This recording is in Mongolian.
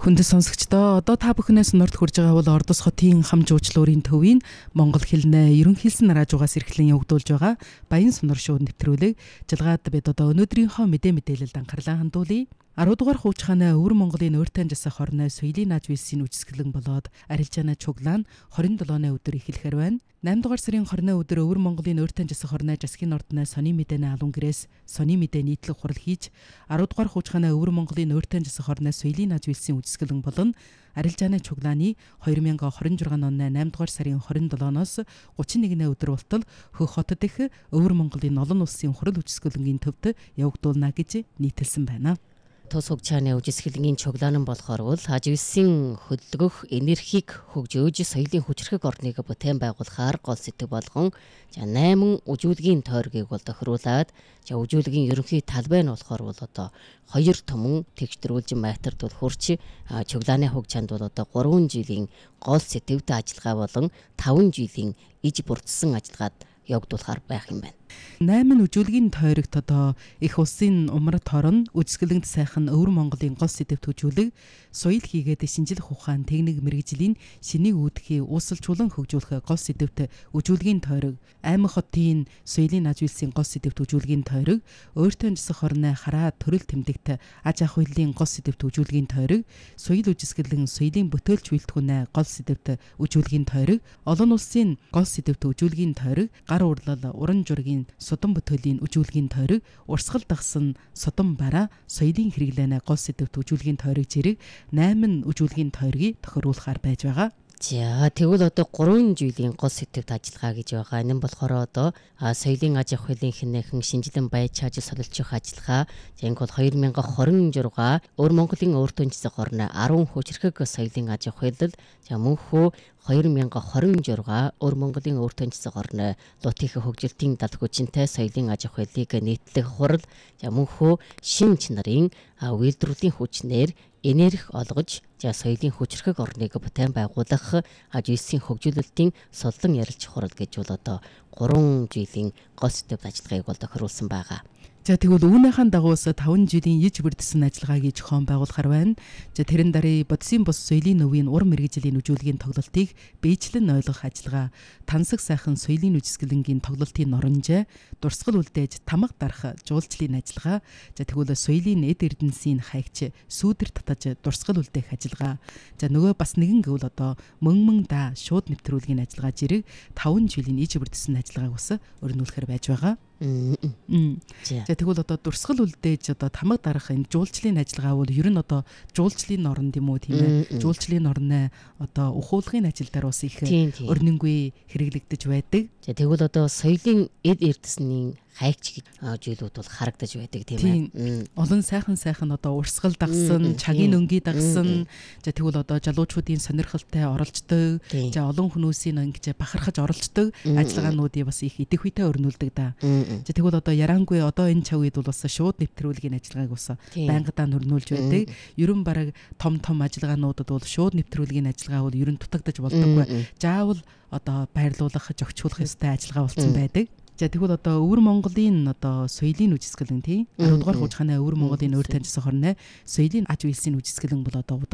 Хүндэт сонсогчдоо одоо та бүхнээс норд хүрж байгаа бол Ордос хотын хам жуучлуурын төвийн Монгол хэлнээ ерөнхийлсэн раажуугаас эрхлэн явагдуулж байгаа Баян Сунар шууд нэвтрүүлэг жилгаад бид одоо өнөөдрийнхөө мэдээлэлд анхаарлаа хандуулъя. 10 дугаар хуучхааны Өвөр Монголын өөртөө жасах хорны соёлын нааж вэлсийн үжисгэлэн болоод арилжааны чуглаа нь 27-ны өдөр эхлэхээр байна. 8 дугаар сарын 20-ны өдөр Өвөр Монголын өөртөө жасах хорны засгийн ордны сони мэдээний алуун гэрээс сони мэдээ нийтлэг хурал хийж 10 дугаар хуучхааны Өвөр Монголын өөртөө жасах хорны соёлын нааж вэлсийн үжисгэлэн болон арилжааны чуглааны 2026 оны 8 дугаар сарын 27-ноос 31-ний өдөр болтол Хөх хотод их Өвөр Монголын олон улсын хурал үжисгэлэнгийн төвд явагдуулна гэж нийтэлсэн байна. Тус хугацааны үжисгэлэнгийн чуглаан нь болохоор бол хаживсын хөдөлгөх энергиг хөгжөөж соёлын хүчрхэг орныг бүтээн байгуулахаар гол сэтгэв болгон 8 үжүүлгийн тойргийг бол тохируулад үжүүлгийн ерөнхий талбай нь болохоор бол одоо 2 түмэн тэгштрүүлж майтард бол хурч чуглааны хугацаанд бол одоо 3 жилийн гол сэтгэвд ажиллагаа болон 5 жилийн иж бүрдсэн ажиллагаад явагдуулахар байх юм байна. 8 үжүүлгийн тойрогт одоо их улсын умрат хорон үжисгэлэнт сайхан Өвөр Монголын гол сэдэвт хөжүүлэг соёл хийгээд шинжлэх ухаан техник мэргэжлийн шинийг үүдхий уусалжуулан хөгжүүлэх гол сэдэвт үжүүлгийн тойрог Аймаг хотын соёлын нааж вэлсийн гол сэдэвт үжүүлгийн тойрог өөртөө жасах хорны хараа төрөл тэмдэгт аж ахуй хөдлийн гол сэдэвт үжүүлгийн тойрог соёл үжисгэлэн соёлын бүтээлч үйлдвэрнэ гол сэдэвт үжүүлгийн тойрог олон улсын гол сэдэвт үжүүлгийн тойрог гар урлал уран жургийн содон бүтээлийн үжүүлгийн тойрог урсгал дагсан содон бараа соёлын хэрэглэнэ гол сэдэвт үжүүлгийн тойрог зэрэг 8 үжүүлгийн тойргийг тохируулахаар байж байгаа. За тэгвэл одоо 3 жилийн гол сэтгэвд ажиллагаа гэж байгаа. Энэ нь болохоор одоо соёлын аж ахуй хөдлийн хинээхэн шинжилэн байж чаажил солилцох ажиллагаа. Зэнг бол 2026 Өвөр Монголын өөртөө жасах хорны 10 хүчрхэг соёлын аж ахуй хөдөл мөнхөө 2026 Өвөр Монголын өөртөө жасах хорны лутгийн хөгжилтийн далд хүчинтэй соёлын аж ахуй хөдлийг нийтлэх хурал мөнхөө шин чанарын үйлдвэрлэлийн хүчнээр энерги олгож соёлын хүчрхэг орныг бүтээн байгуулах вэлсийн хөгжүүлэлтийн судлан ярилч хурал гэж бол одоо 3 жилийн гол сэдэвт ажиллагааг бол тохируулсан байгаа. За тэгвэл үүнийхэн дагуус 5 жилийн иж бүрдсэн ажиллагааг зохион байгуулахар байна. За тэрэн даруй бодисын бус соёлын нөвийн ур мэргэжлийн үжүүлгийн тоглолтыг биечлэн ойлгох ажиллагаа, тансаг сайхан соёлын үжисгэлэнгийн тоглолтын норонжээ, дурсгал үлдээж тамга дарах жуулчлалын ажиллагаа, за тэгвэл соёлын эд эрдэнсийн хайгч сүүдэр татаж дурсгал үлдээх ажиллагаа. За нөгөө бас нэгэн гэвэл одоо мөн да шууд нэвтрүүлгийн ажиллагаа зэрэг 5 жилийн иж бүрдсэн ажиллагааг ус өрнүүлэхээр байж байгаа. За тэгвэл одоо дурсгал үлдээж одоо тамга дарах энэ жуулчлалын ажиллагаа бол ер нь одоо жуулчлалын норн юм уу тийм ээ. Жуулчлалын норны одоо ухуулгын ажил дээр бас их өрнөнгүй хэрэглэгдэж байдаг. За тэгвэл одоо соёлын эд эрдэнсийн хайгч гэж зүйлүүд бол харагдаж байдаг тийм ээ. Олон сайхан одоо урсгал дагсан, чагийн өнгийн дагсан, за тэгвэл одоо жалуучуудын сонирхолтой оролцдог, за олон хүмүүсийн ингэж бахархаж оролцдог ажиллагаануудыг бас их идэвхтэй өрнүүлдэг да. За тэгвэл одоо яраангүй одоо энэ чавьд бол бас шууд нэвтрүүлгийн ажиллагааг бас байнгадаа өрнүүлж байдаг. Ерөн бараг том ажиллагаануудад бол шууд нэвтрүүлгийн ажиллагаа бол ерөн дутагдаж болдоггүй. Заавал одоо байрлуулах, зохицуулах ёстой ажиллагаа болсон байдаг. За тэгвэл одоо Өвөр Монголын одоо соёлын үжисгэлэн тийм 10 дугаар хуучхааны Өвөр Монголын өөртөө жасах хорны соёлын аж вэлсийн үжисгэлэн бол одоо